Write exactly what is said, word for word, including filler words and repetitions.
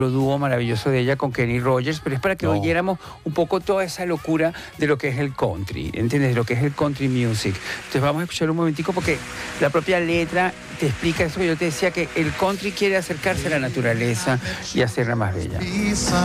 dúo maravilloso de ella con Kenny Rogers, pero es para que No. oyéramos un poco toda esa locura de lo que es el country, ¿entiendes? De lo que es el country music. Entonces vamos a escuchar un momentico porque la propia letra te explica eso que yo te decía, que el country quiere acercarse a la naturaleza y hacerla más bella.